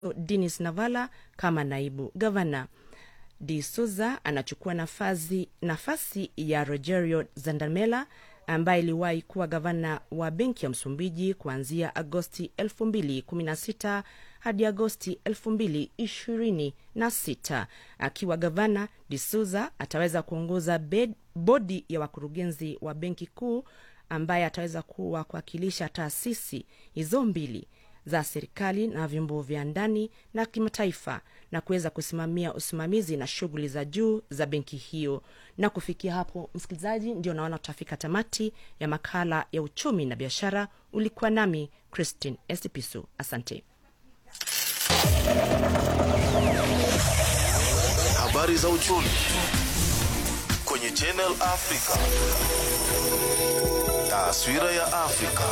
Dennis Navala kama naibu gavana. De Souza anachukua nafasi ya Rogerio Zandamela ambaye iliwahi kuwa gavana wa Benki ya Msumbiji kuanzia Agosti 2016 hadi Agosti 2026. Akiwa gavana, De Souza ataweza kuongoza bodi ya wakurugenzi wa Benki Kuu, ambaye ataweza kuwakilisha taasisi hizo mbili za serikali na vyombo vya ndani na kimataifa, na kuweza kusimamia usimamizi na shughuli za juu za benki hiyo. Na kufikia hapo, msikilizaji, ndio naona tutafika tamati ya makala ya uchumi na biashara. Ulikuwa nami Christine Esipisu. Asante. Habari za uchumi kwenye Channel Africa. Taswira ya Afrika.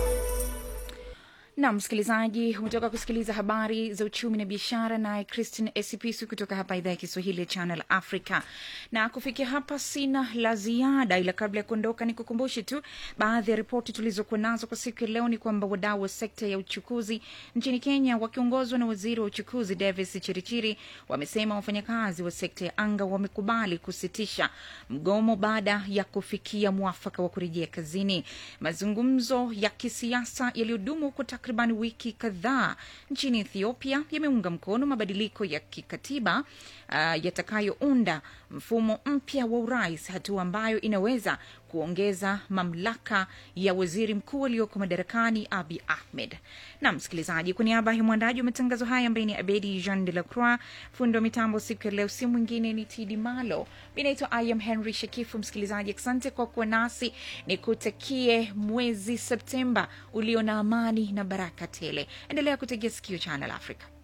Na msikilizaji, umetoka kusikiliza habari za uchumi na biashara na Christine Esipisu kutoka hapa idhaa ya Kiswahili ya Channel Africa. Na kufikia hapa sina la ziada, ila kabla ya kuondoka ni kukumbushe tu baadhi ya ripoti tulizokuwa nazo kwa siku ya leo. Ni kwamba wadau wa sekta ya uchukuzi nchini Kenya wakiongozwa na waziri wa uchukuzi Davis Chirichiri wamesema wafanyakazi wa sekta ya anga wamekubali kusitisha mgomo baada ya kufikia mwafaka wa kurejea kazini. Mazungumzo ya kisiasa yaliyodumu kwa takriban wiki kadhaa nchini Ethiopia yameunga mkono mabadiliko ya kikatiba yatakayounda mfumo mpya wa urais, hatua ambayo inaweza kuongeza mamlaka ya waziri mkuu aliyoko madarakani Abiy Ahmed. Na msikilizaji, kwa niaba ya mwandaji wa matangazo haya ambaye ni Abedi Jean de la Croix, fundi wa mitambo siku ya leo si mwingine ni Tidi Malo. Mimi naitwa I am Henry Shakifu. Msikilizaji, asante kwa kuwa nasi, nikutakie mwezi Septemba ulio na amani na baraka tele. Endelea kutegea sikio Channel Africa.